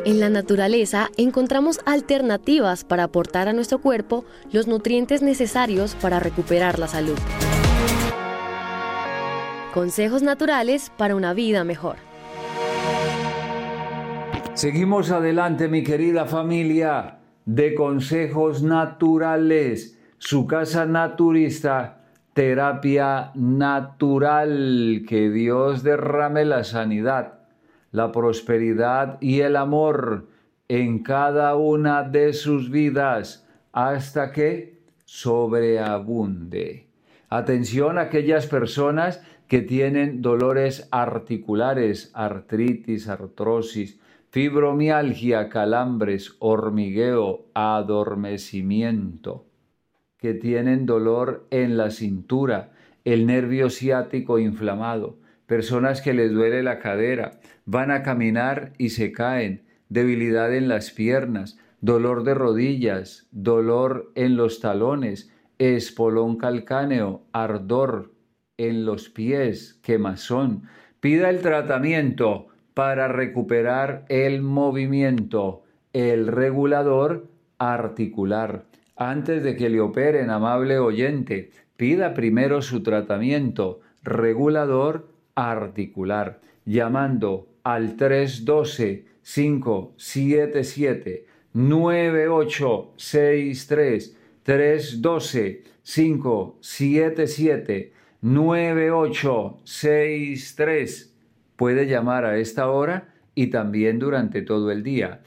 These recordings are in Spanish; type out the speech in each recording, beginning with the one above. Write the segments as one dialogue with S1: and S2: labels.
S1: En la naturaleza encontramos alternativas para aportar a nuestro cuerpo los nutrientes necesarios para recuperar la salud. Consejos naturales para una vida mejor.
S2: Seguimos adelante, mi querida familia de Consejos Naturales, su casa naturista, terapia natural. Que Dios derrame la sanidad, la prosperidad y el amor en cada una de sus vidas hasta que sobreabunde. Atención a aquellas personas que tienen dolores articulares, artritis, artrosis, fibromialgia, calambres, hormigueo, adormecimiento, que tienen dolor en la cintura, el nervio ciático inflamado, personas que les duele la cadera, van a caminar y se caen, debilidad en las piernas, dolor de rodillas, dolor en los talones, espolón calcáneo, ardor en los pies, quemazón. Pida el tratamiento para recuperar el movimiento, el regulador articular. Antes de que le operen, amable oyente, pida primero su tratamiento regulador articular, llamando al 312-577-9863, 312-577-9863. Puede llamar a esta hora y también durante todo el día.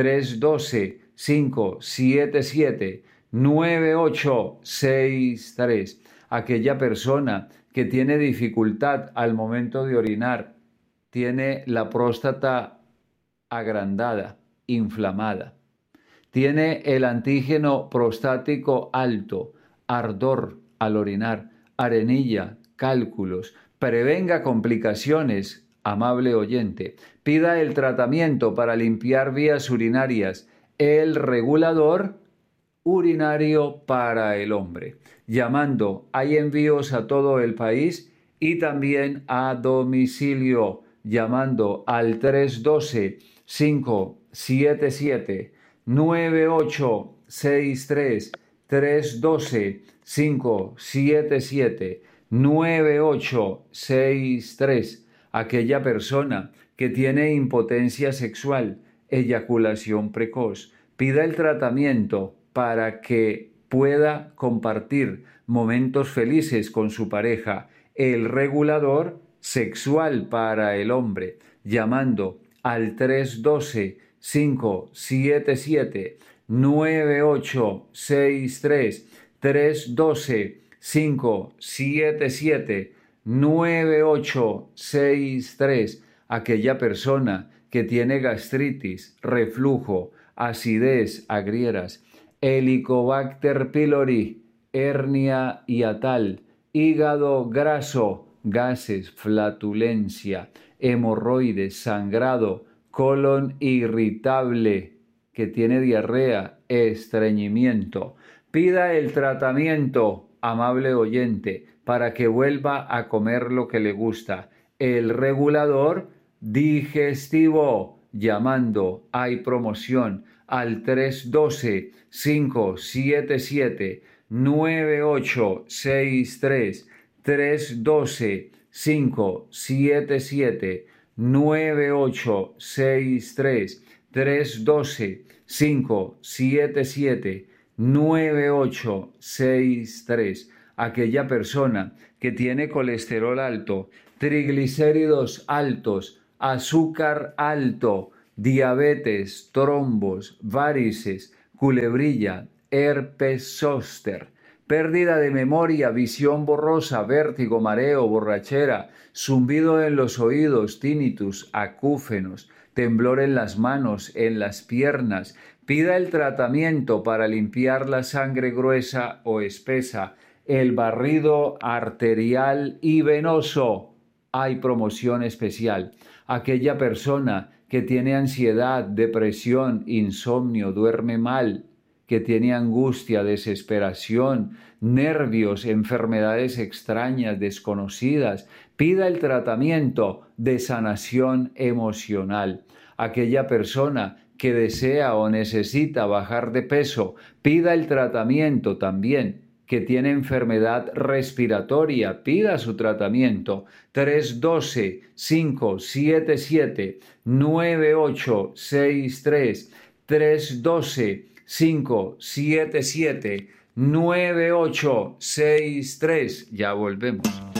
S2: 312-577-9863. Aquella persona que tiene dificultad al momento de orinar, tiene la próstata agrandada, inflamada, tiene el antígeno prostático alto, ardor al orinar, arenilla, cálculos, prevenga complicaciones, amable oyente, pida el tratamiento para limpiar vías urinarias, el regulador urinario para el hombre. Llamando, hay envíos a todo el país y también a domicilio, llamando al 312-577-9863, 312-577-9863. Aquella persona que tiene impotencia sexual, eyaculación precoz, pida el tratamiento para que pueda compartir momentos felices con su pareja, el regulador sexual para el hombre, llamando al 312-577-9863, 312-577-9863. Aquella persona que tiene gastritis, reflujo, acidez, agrieras, Helicobacter pylori, hernia hiatal, hígado graso, gases, flatulencia, hemorroides, sangrado, colon irritable, que tiene diarrea, estreñimiento. Pida el tratamiento, amable oyente, para que vuelva a comer lo que le gusta. El regulador digestivo, llamando, hay promoción, al 312-577-9863, 312-577-9863, 312-577-9863. Aquella persona que tiene colesterol alto, triglicéridos altos, azúcar alto, diabetes, trombos, varices, culebrilla, herpes zóster, pérdida de memoria, visión borrosa, vértigo, mareo, borrachera, zumbido en los oídos, tinnitus, acúfenos, temblor en las manos, en las piernas. Pida el tratamiento para limpiar la sangre gruesa o espesa, el barrido arterial y venoso. Hay promoción especial. Aquella persona que tiene ansiedad, depresión, insomnio, duerme mal, que tiene angustia, desesperación, nervios, enfermedades extrañas, desconocidas, pida el tratamiento de sanación emocional. Aquella persona que desea o necesita bajar de peso, pida el tratamiento también, que tiene enfermedad respiratoria, pida su tratamiento. 312-577-9863. 312-577-9863. Ya volvemos.